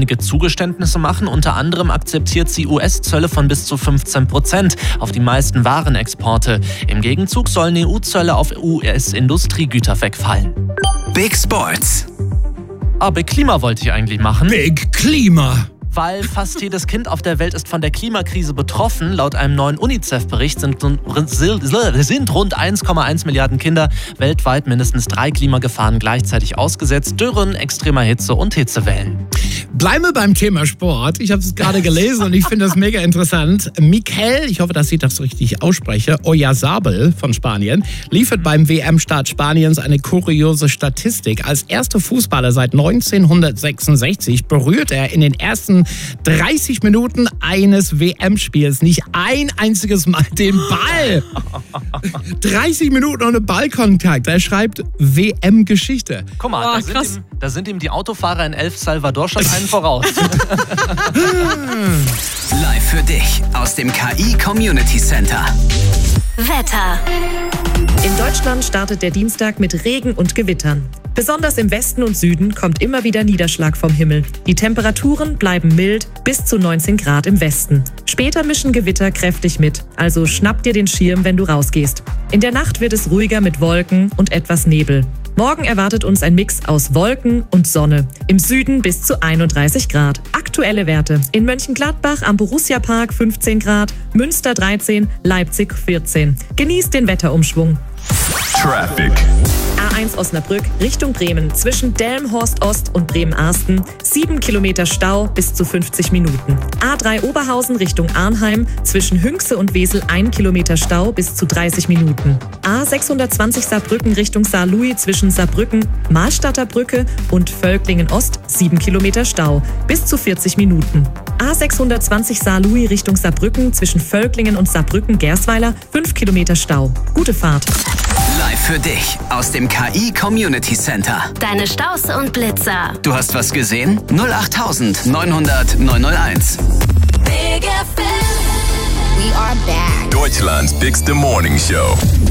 einige Zugeständnisse machen. Unter anderem akzeptiert sie US-Zölle von bis zu 15% auf die meisten Warenexporte. Im Gegenzug sollen EU-Zölle auf US-Industriegüter wegfallen. Big Sports. Aber Klima wollte ich eigentlich machen. Big Klima. Weil fast jedes Kind auf der Welt ist von der Klimakrise betroffen. Laut einem neuen UNICEF-Bericht sind rund 1,1 Milliarden Kinder weltweit mindestens 3 Klimagefahren gleichzeitig ausgesetzt. Dürren, extremer Hitze und Hitzewellen. Bleiben wir beim Thema Sport. Ich habe es gerade gelesen und ich finde das mega interessant. Mikel, ich hoffe, dass ich das richtig ausspreche, Oyarzabal von Spanien, liefert beim WM-Start Spaniens eine kuriose Statistik. Als erster Fußballer seit 1966 berührt er in den ersten 30 Minuten eines WM-Spiels nicht ein einziges Mal den Ball. 30 Minuten ohne Ballkontakt. Er schreibt WM-Geschichte. Guck mal, da sind ihm die Autofahrer in El Salvador schon einen voraus. Live für dich aus dem KI Community Center. Wetter. In Deutschland startet der Dienstag mit Regen und Gewittern. Besonders im Westen und Süden kommt immer wieder Niederschlag vom Himmel. Die Temperaturen bleiben mild, bis zu 19 Grad im Westen. Später mischen Gewitter kräftig mit, also schnapp dir den Schirm, wenn du rausgehst. In der Nacht wird es ruhiger mit Wolken und etwas Nebel. Morgen erwartet uns ein Mix aus Wolken und Sonne. Im Süden bis zu 31 Grad. Aktuelle Werte: in Mönchengladbach am Borussia-Park 15 Grad, Münster 13, Leipzig 14. Genießt den Wetterumschwung. Traffic. A1 Osnabrück Richtung Bremen zwischen Delmenhorst Ost und Bremen-Arsten 7 Kilometer Stau bis zu 50 Minuten. A3 Oberhausen Richtung Arnheim zwischen Hünxe und Wesel 1 Kilometer Stau bis zu 30 Minuten. A620 Saarbrücken Richtung Saarlouis zwischen Saarbrücken, Mahlstadter Brücke und Völklingen Ost 7 Kilometer Stau bis zu 40 Minuten. A620 Saarlouis Richtung Saarbrücken zwischen Völklingen und Saarbrücken-Gersweiler 5 Kilometer Stau. Gute Fahrt. Live für dich aus dem KI Community Center. Deine Staus und Blitzer. Du hast was gesehen? 08900 901. Big FM. We are back. Deutschland's Bigste Morning Show.